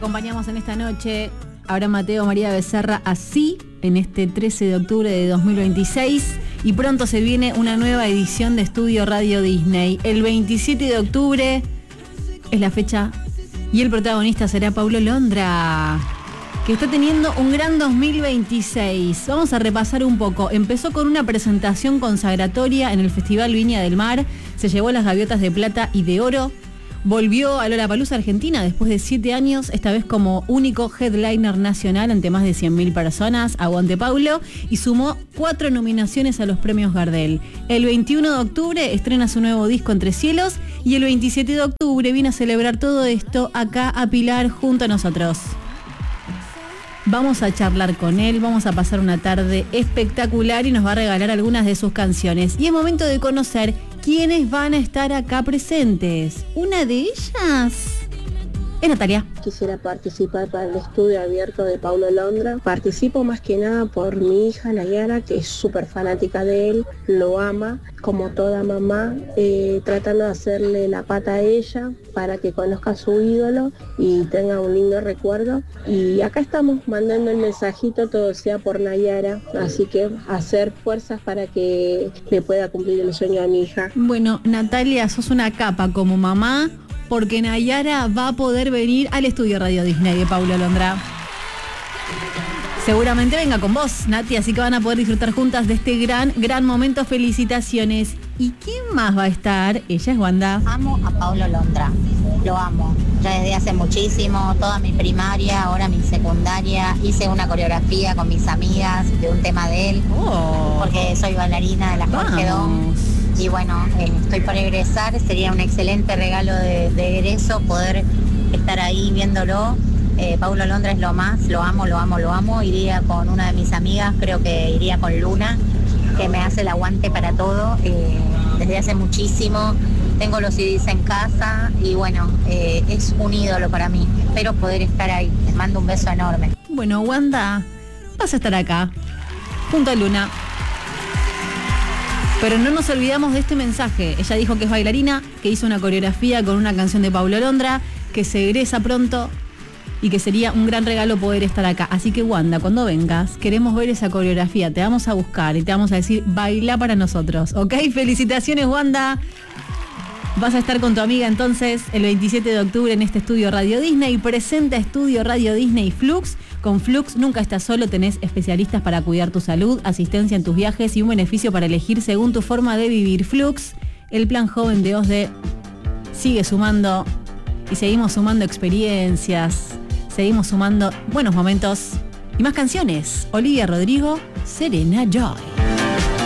Acompañamos en esta noche a Abraham Mateo, María Becerra, así en este 13 de octubre de 2026 y pronto se viene una nueva edición de Estudio Radio Disney. El 27 de octubre es la fecha y el protagonista será Paulo Londra, que está teniendo un gran 2026. Vamos a repasar un poco. Empezó con una presentación consagratoria en el Festival Viña del Mar, se llevó las gaviotas de plata y de oro. Volvió a Lollapalooza Argentina después de 7 años, esta vez como único headliner nacional ante más de 100.000 personas, aguante Paulo, y sumó 4 nominaciones a los premios Gardel. El 21 de octubre estrena su nuevo disco Entre Cielos y el 27 de octubre viene a celebrar todo esto acá a Pilar junto a nosotros. Vamos a charlar con él, vamos a pasar una tarde espectacular y nos va a regalar algunas de sus canciones. Y es momento de conocer quiénes van a estar acá presentes. Una de ellas es Natalia. Quisiera participar para el estudio abierto de Paulo Londra. Participo más que nada por mi hija Nayara, que es súper fanática de él, lo ama, como toda mamá, tratando de hacerle la pata a ella para que conozca a su ídolo y tenga un lindo recuerdo. Y acá estamos mandando el mensajito, todo sea por Nayara, así que hacer fuerzas para que le pueda cumplir el sueño a mi hija. Bueno, Natalia, sos una capa como mamá, porque Nayara va a poder venir al estudio Radio Disney de Paulo Londra. Seguramente venga con vos, Nati, así que van a poder disfrutar juntas de este gran momento. Felicitaciones. ¿Y quién más va a estar? Ella es Wanda. Amo a Paulo Londra, lo amo. Ya desde hace muchísimo, toda mi primaria, ahora mi secundaria, hice una coreografía con mis amigas de un tema de él, porque soy bailarina de la Jorge Dom. Y bueno, estoy por egresar, sería un excelente regalo de egreso poder estar ahí viéndolo. Paulo Londra es lo más, lo amo. Iría con una de mis amigas, creo que iría con Luna, que me hace el aguante para todo, desde hace muchísimo. Tengo los CDs en casa y bueno, es un ídolo para mí. Espero poder estar ahí. Les mando un beso enorme. Bueno, Wanda, vas a estar acá, junto a Luna. Pero no nos olvidamos de este mensaje. Ella dijo que es bailarina, que hizo una coreografía con una canción de Paulo Londra, que se egresa pronto y que sería un gran regalo poder estar acá. Así que Wanda, cuando vengas, queremos ver esa coreografía, te vamos a buscar y te vamos a decir, baila para nosotros, ¿ok? Felicitaciones, Wanda. Vas a estar con tu amiga entonces el 27 de octubre en este Estudio Radio Disney. Presenta Estudio Radio Disney Flux. Con Flux nunca estás solo, tenés especialistas para cuidar tu salud, asistencia en tus viajes y un beneficio para elegir según tu forma de vivir. Flux, el plan joven de OSDE, sigue sumando y seguimos sumando experiencias, seguimos sumando buenos momentos y más canciones. Olivia Rodrigo, Serena Joy.